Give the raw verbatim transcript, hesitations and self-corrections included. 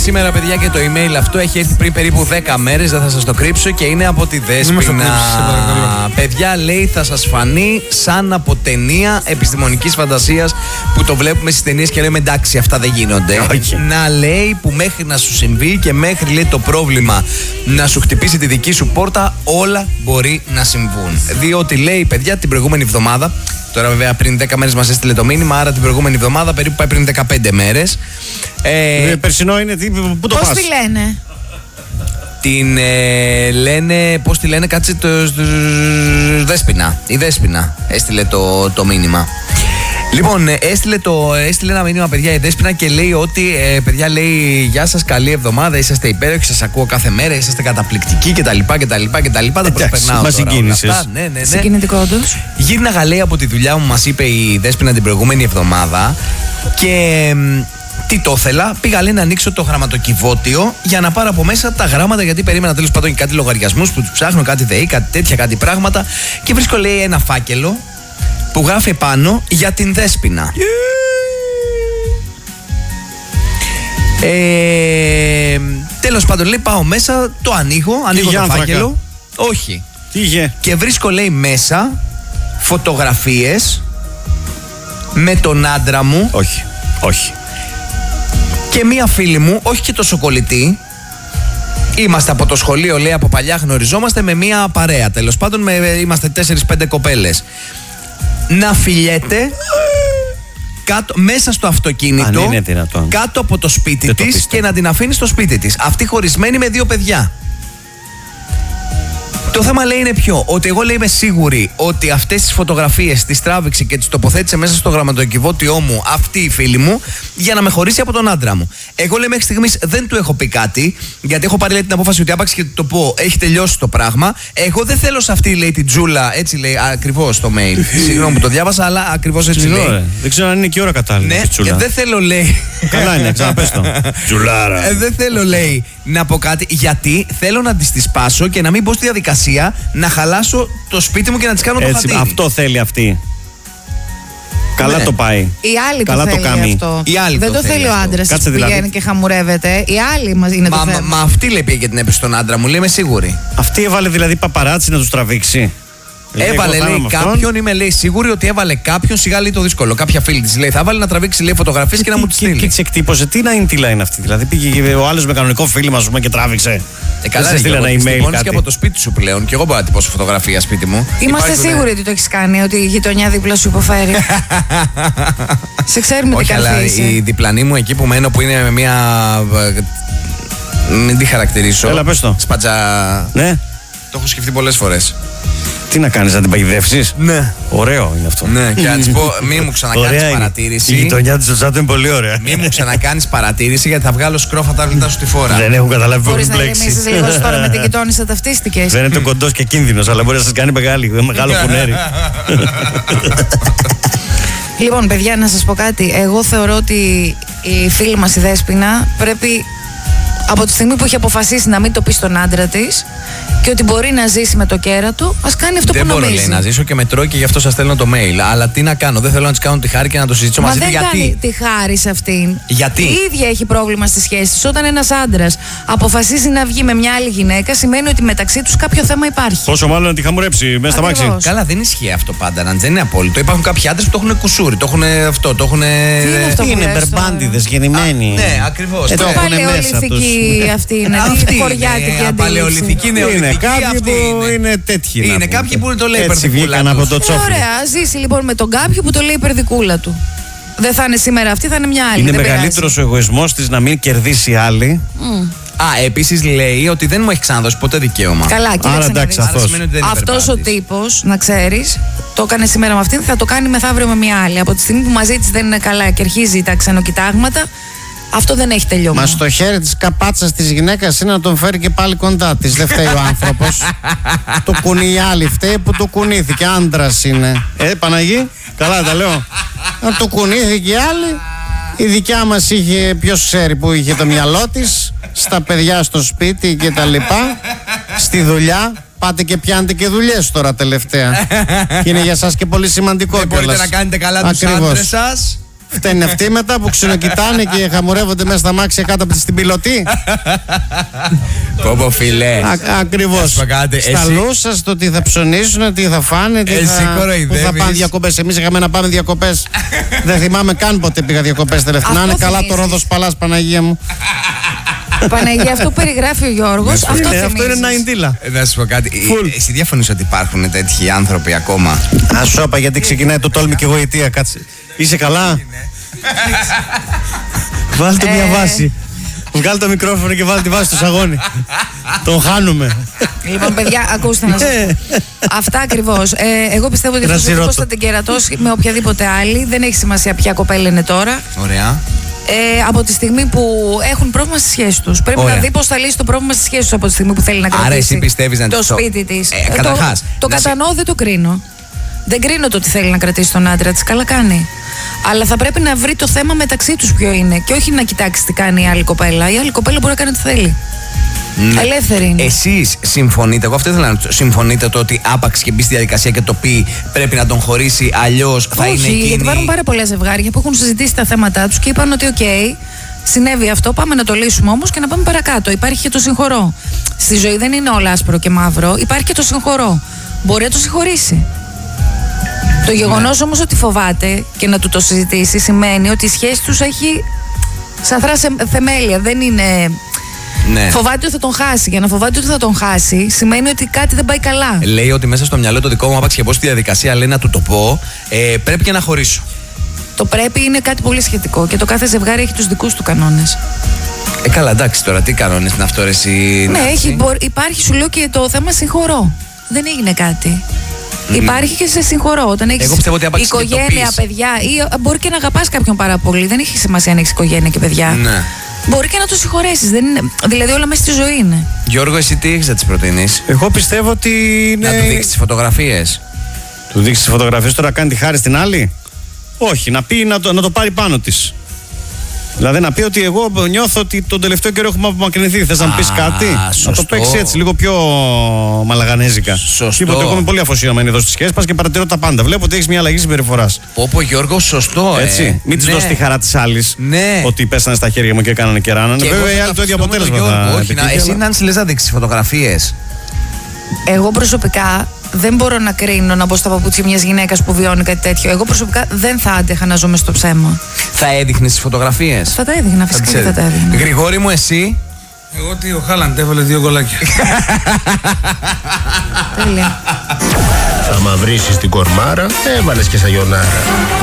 Σήμερα, παιδιά, και το email αυτό έχει έρθει πριν περίπου δέκα μέρες, δεν θα σας το κρύψω, και είναι από τη Δέσποινα. Παιδιά, λέει, θα σας φανεί σαν από ταινία επιστημονικής φαντασίας που το βλέπουμε στις ταινίες και λέμε εντάξει, αυτά δεν γίνονται. Okay. Να, λέει, που μέχρι να σου συμβεί και μέχρι, λέει, το πρόβλημα να σου χτυπήσει τη δική σου πόρτα, όλα μπορεί να συμβούν. Διότι, λέει, παιδιά, την προηγούμενη εβδομάδα. Τώρα, βέβαια, πριν δέκα μέρες μας έστειλε το μήνυμα, άρα την προηγούμενη εβδομάδα περίπου πάει πριν δεκαπέντε μέρες. Ε, περσινό είναι, τι, πού το πώς πας? τη λένε? Την ε, λένε, πώς τη λένε, κάτσε, το, το, Δέσποινα. Η Δέσποινα έστειλε το, το μήνυμα. Λοιπόν, έστειλε, το, έστειλε ένα μήνυμα, παιδιά, η Δέσποινα, και λέει ότι, ε, παιδιά, λέει, γεια σας, καλή εβδομάδα, είσαστε υπέροχοι, σας ακούω κάθε μέρα, είσαστε καταπληκτικοί κτλ. κτλ, κτλ. Τα προσπερνάω. Μας συγκίνησες. Ναι, ναι, ναι. Συγκινητικό, όντως. Γύρναγα, λέει, από τη δουλειά μου, μας είπε η Δέσποινα την προηγούμενη εβδομάδα, και τι το ήθελα, πήγα, λέει, να ανοίξω το γραμματοκιβώτιο για να πάρω από μέσα τα γράμματα, γιατί περίμενα τέλος πάντων κάτι λογαριασμούς που τους ψάχνω, κάτι ΔΕΗ, κάτι τέτοια, κάτι πράγματα, και βρίσκω, λέει, ένα φάκελο που γράφει πάνω για την Δέσποινα. Yeah. Ε, τέλος πάντων, λέει, πάω μέσα, το ανοίγω, ανοίγω το φάκελο. Όχι. Τι είχε? Και βρίσκω, λέει, μέσα φωτογραφίες με τον άντρα μου. Όχι, όχι. Και μία φίλη μου, όχι και τόσο κολλητή. Είμαστε από το σχολείο, λέει, από παλιά γνωριζόμαστε, με μία παρέα. Τέλος πάντων, με, είμαστε τέσσερις πέντε κοπέλες. Να φιλιέται κάτω, μέσα στο αυτοκίνητο, κάτω από το σπίτι δεν της, και να την αφήνει στο σπίτι της. Αυτή χωρισμένη με δύο παιδιά. Το θέμα, λέει, είναι ποιο? Ότι εγώ, λέει, είμαι σίγουρη ότι αυτές τις φωτογραφίες τις τράβηξε και τις τοποθέτησε μέσα στο γραμματοκιβώτιό μου αυτή η φίλη μου για να με χωρίσει από τον άντρα μου. Εγώ, λέει, μέχρι στιγμής δεν του έχω πει κάτι, γιατί έχω πάρει, λέει, την απόφαση ότι άπαξ και το πω έχει τελειώσει το πράγμα. Εγώ δεν θέλω σε αυτή, λέει, την Τζούλα, έτσι λέει ακριβώς το mail. Συγγνώμη που το διάβασα, αλλά ακριβώς έτσι λέει. Ρε. Δεν ξέρω αν είναι και η ώρα κατάλληλη. Ναι, και δεν θέλω, λέει. Καλά είναι, ξαναπες το. Τζουλάρα. Ε, δεν θέλω, λέει, να πω κάτι, γιατί θέλω να τις τη σπάσω και να μην μπω στη διαδικασία να χαλάσω το σπίτι μου και να τις κάνω έτσι, το χατήρι. Αυτό θέλει αυτή. Καλά, ναι, το πάει. Η άλλη καλά το θέλει κάνει αυτό. Η άλλη δεν το, το θέλει ο άντρας που δηλαδή. πηγαίνει και χαμουρεύεται. Η άλλη μας είναι μα, το θέμα. Μα, μα αυτή, λέει, πήγε και την έπεσε στον άντρα μου, λέει, είμαι σίγουρη. Αυτή έβαλε δηλαδή παπαράτσι να τους τραβήξει. Έβαλε, λέει, κάποιον, είμαι, λέει, σίγουρη ότι έβαλε κάποιον, σιγά, λέει, το δύσκολο. Κάποια φίλη της, λέει, θα έβαλε να τραβήξει, λέει, φωτογραφίες και, και να μου τις στείλει. Και τις εκτύπωσε, τι να είναι, τι είναι αυτή. Δηλαδή πήγε ο άλλος με κανονικό φίλμα, ας πούμε, και τράβηξε. Ε, καλά, δεν στείλε ένα email. Κάτι. Και από το σπίτι σου πλέον, και εγώ μπορώ να τυπώσω φωτογραφία σπίτι μου. Είμαστε Υπάρχουν... σίγουροι ότι το έχεις κάνει, ότι η γειτονιά δίπλα σου υποφέρει. Σε ξέρουμε τι κάνεις. Η διπλανή μου εκεί που μένω, που είναι με μια. Μην τη χαρακτηρίσω. Έλα, πες το. Σπατζα. Ναι. Το έχω σκεφτεί πολλές φορές. Τι να κάνεις, να την παγιδεύσεις? Ναι. Ωραίο είναι αυτό. Ναι, και να της πω, μη μου ξανακάνεις παρατήρηση. Η γειτονιά της Σωσάτου είναι πολύ ωραία. Μη μου ξανακάνεις παρατήρηση, γιατί θα βγάλω σκρόφα τα βλητά σου τη φορά. Δεν έχω καταλάβει πώς να ρεμίσεις λίγο τώρα με την γειτόνισσα ταυτίστηκες. Δεν είναι το κοντός και κίνδυνος, αλλά μπορεί να σας κάνει μεγάλο, μεγάλο φουνέρι. Λοιπόν, παιδιά, να σας πω κάτι. Εγώ θεωρώ ότι η φίλη μας η Δέσποινα πρέπει, από τη στιγμή που έχει αποφασίσει να μην το πει στον άντρα της και ότι μπορεί να ζήσει με το κέρατο, ας κάνει αυτό δεν που μπορώ, νομίζει. Λέει, να ζήσω και με τρώει, και γι' αυτό σας στέλνω το mail. Αλλά τι να κάνω, δεν θέλω να της κάνω τη χάρη και να το συζητήσω Μα μαζί της. Γιατί. Δεν κάνει τη χάρη σε αυτήν. Γιατί. Η ίδια έχει πρόβλημα στη σχέση της. Όταν ένας άντρας αποφασίζει να βγει με μια άλλη γυναίκα, σημαίνει ότι μεταξύ τους κάποιο θέμα υπάρχει. Πόσο μάλλον να τη χαμουρέψει μέσα στα μάξι. Καλά, δεν ισχύει αυτό πάντα, να δεν είναι απόλυτο. Υπάρχουν κάποιοι άντρες που το έχουν κουσούρι, το έχουν αυτό, το έχουν. Τι είναι αυτό που είναι μπερμπάντιδες γεννημένοι. Ναι, ακριβώς. Το παλαιολιθική αυτή είναι. Αυτή χωριάτικη αντίληψη. Είναι κάποιοι που είναι τέτοιοι. Είναι κάποιοι που το λέει υπερδικούλα. Από το τσόφι. Ωραία, ζήσει λοιπόν με τον κάποιο που το λέει υπερδικούλα του. Δεν θα είναι σήμερα αυτή, θα είναι μια άλλη. Είναι μεγαλύτερος ο εγωισμός της να μην κερδίσει άλλη. Α, επίσης λέει ότι δεν μου έχει ξαναδώσει ποτέ δικαίωμα. Καλά, κοίταξε να δεις. Αυτός ο τύπος, να ξέρεις, το έκανε σήμερα με αυτήν, θα το κάνει μεθαύριο με μια άλλη. Από τη στιγμή που μαζί της δεν είναι καλά και αρχίζει τα ξενοκοιτάγματα, αυτό δεν έχει τελειώμα. Μα στο χέρι της καπάτσας της γυναίκας είναι να τον φέρει και πάλι κοντά της. Δεν φταίει ο άνθρωπος. Το κουνεί η άλλη, φταίει που το κουνήθηκε. Άντρας είναι. Ε, Παναγί, καλά τα λέω. Να το κουνήθηκε η άλλη. Η δικιά μας είχε, ποιος ξέρει που είχε το μυαλό της, στα παιδιά στο σπίτι και τα λοιπά, στη δουλειά. Πάτε και πιάνετε και δουλειές τώρα τελευταία. Και είναι για σας και πολύ σημαντικό. Δεν μπορείτε να κάνετε καλά τους άντρες σας. Φταίνουν αυτοί μετά που ξενοκοιτάνε και χαμουρεύονται μέσα στα μάξια κάτω από την πιλωτή. Πω φίλε. Ακριβώς. Στα λούσα, το τι θα ψωνίσουν, τι θα φάνε, τι θα, που θα πάνε διακοπές. Εμείς είχαμε να πάμε διακοπές. Δεν θυμάμαι καν ποτέ πήγα διακοπές τελευταία. Να είναι καλά το Ρόδος Παλάς, Παναγία μου. Παναγία, αυτό που περιγράφει ο Γιώργος. Αυτό, είναι, αυτό είναι ναϊντήλα. Να σου πω κάτι. Εσύ διαφωνείς ότι υπάρχουν τέτοιοι άνθρωποι ακόμα? Α, σου είπα γιατί ξεκινάει το τόλμη και γοητεία. Κάτσε. Είσαι καλά? Βάλτε μια βάση. Βγάλε το μικρόφωνο και βάλτε τη βάση στο σαγόνι. Τον χάνουμε. Λοιπόν, παιδιά, ακούστε να σας πω. Αυτά ακριβώς. Ε, εγώ πιστεύω ότι αυτός θα την κερατώσει με οποιαδήποτε άλλη. Δεν έχει σημασία ποια κοπέλα είναι τώρα. Ωραία. Ε, από τη στιγμή που έχουν πρόβλημα στη σχέση τους. Πρέπει Ωραία. να δει πώς θα λύσει το πρόβλημα στη σχέση τους από τη στιγμή που θέλει να κρατήσει. Άρα εσύ πιστεύεις να το το σπίτι της. Ε, καταρχάς, το το κατανοώ, σε... δεν το κρίνω. Δεν κρίνω το ότι θέλει να κρατήσει τον άντρα της. Καλά κάνει. Αλλά θα πρέπει να βρει το θέμα μεταξύ τους ποιο είναι. Και όχι να κοιτάξει τι κάνει η άλλη κοπέλα. Η άλλη κοπέλα μπορεί να κάνει ό,τι θέλει. Ναι. Ελεύθερη είναι. Εσείς συμφωνείτε, εγώ αυτό ήθελα να συμφωνείτε το ότι άπαξ και μπει στη διαδικασία και το πει πρέπει να τον χωρίσει, αλλιώς θα όχι, είναι εκείνη. Γιατί υπάρχουν πάρα πολλά ζευγάρια που έχουν συζητήσει τα θέματα τους και είπαν ότι οκ, okay, συνέβη αυτό, πάμε να το λύσουμε όμως και να πάμε παρακάτω. Υπάρχει και το συγχωρώ. Στη ζωή δεν είναι όλα άσπρο και μαύρο, υπάρχει και το συγχωρώ. Μπορεί να το συγχωρήσει. Το γεγονός ναι. όμως ότι φοβάται και να του το συζητήσει σημαίνει ότι η σχέση τους έχει σαθρά θεμέλια. Δεν είναι. Ναι. Φοβάται ότι θα τον χάσει. Για να φοβάται ότι θα τον χάσει σημαίνει ότι κάτι δεν πάει καλά. Λέει ότι μέσα στο μυαλό το δικό μου, άπαξ και πω στη διαδικασία, λέει να του το πω, ε, πρέπει και να χωρίσω. Το πρέπει είναι κάτι πολύ σχετικό και το κάθε ζευγάρι έχει τους δικούς του κανόνες. Ε, καλά, εντάξει τώρα, τι κανόνες είναι αυτό, εσύ. Ναι, έχει, μπο, υπάρχει, σου λέω και το θέμα συγχωρώ. Δεν έγινε κάτι. Mm. Υπάρχει και σε συγχωρώ. Όταν έχεις οικογένεια, παιδιά, ή μπορεί και να αγαπάς κάποιον πάρα πολύ. Δεν έχει σημασία αν έχεις οικογένεια και παιδιά. Ναι. Μπορεί και να το συγχωρέσεις. Δεν είναι, δηλαδή όλα μέσα στη ζωή είναι. Γιώργο, εσύ τι έχεις να της προτείνεις? Εγώ πιστεύω ότι είναι... Να του δείξεις τις φωτογραφίες. Του δείξεις τις φωτογραφίες, τώρα κάνει τη χάρη στην άλλη? Όχι, να πει να το, να το πάρει πάνω της. Δηλαδή να πει ότι εγώ νιώθω ότι τον τελευταίο καιρό έχουμε απομακρυνθεί. Θες να μου πεις κάτι? Σωστό. Να το παίξει έτσι λίγο πιο μαλαγανέζικα. Σωστό. Τίποτε, εγώ είμαι πολύ αφοσιωμένη εδώ στις σχέσεις μας και παρατηρώ τα πάντα. Βλέπω ότι έχεις μια αλλαγή συμπεριφοράς. Πω πω Γιώργο, σωστό. Έτσι. Ε. Μην της ναι. δώσεις τη χαρά της άλλης. Ναι. Ότι πέσανε στα χέρια μου και κάνανε και ράνανε. Βέβαια οι άλλοι το ίδιο αποτέλεσμα. Θα όχι, να, εσύ να λες να δείξεις φωτογραφίες. Εγώ προσωπικά δεν μπορώ να κρίνω να μπω στα παπούτσια μιας γυναίκας που βιώνει κάτι τέτοιο. Εγώ προσωπικά δεν θα άντεχα να ζω μες στο ψέμα. Θα έδειχνες τις φωτογραφίες? Θα τα έδειχνα, φυσικά και θα τα έδειχνα. Γρηγόρη μου, εσύ? Εγώ τι, ο Χάλαντ έβαλε δύο γκολάκια. Τέλεια. Άμα βρίσεις την κορμάρα, έβαλες και σαγιονάρα.